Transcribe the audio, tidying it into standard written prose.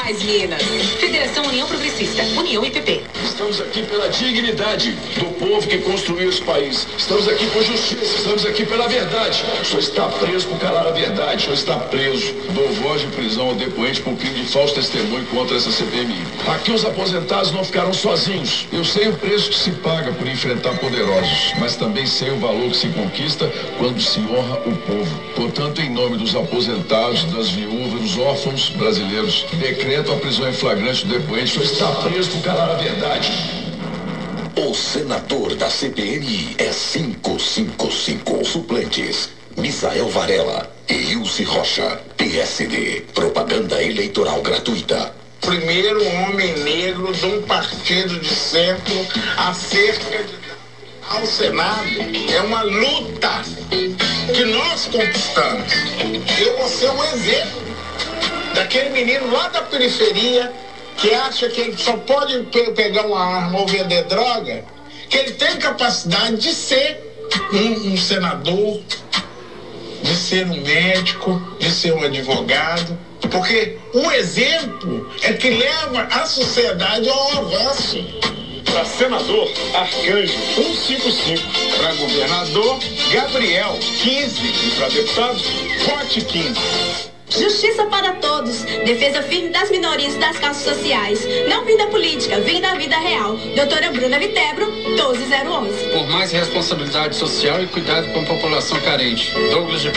mais Minas. Federação União Progressista, União e PP. Estamos aqui pela dignidade do povo que construiu esse país. Estamos aqui por justiça, estamos aqui pela verdade. O senhor está preso por calar a verdade, o senhor está preso. Dou voz de prisão ao depoente por crime de falso testemunho contra essa CPMI. Aqui os aposentados não ficaram sozinhos. Eu sei o preço que se paga por enfrentar poderosos, mas também sei o valor que se conquista quando se honra o povo. Portanto, em nome dos aposentados, das viúvas, dos órfãos brasileiros, decreto a prisão em flagrante do depoente. O senhor está preso por calar a verdade. O senador da CPMI é 555. Suplentes: Misael Varela e Ilse Rocha, PSD. Propaganda eleitoral gratuita. Primeiro homem negro de um partido de centro a ser candidato ao Senado. É uma luta que nós conquistamos. Eu vou ser um exemplo daquele menino lá da periferia que acha que ele só pode pegar uma arma ou vender droga, que ele tem capacidade de ser um senador, de ser um médico, de ser um advogado, porque o exemplo é que leva a sociedade ao avanço. Para senador, Arcanjo 155. Para governador, Gabriel 15. E para deputado, vote 15. Justiça para todos, defesa firme das minorias e das causas sociais. Não vim da política, vim da vida real. Doutora Bruna Vitebro, 12011. Por mais responsabilidade social e cuidado com a população carente. Douglas de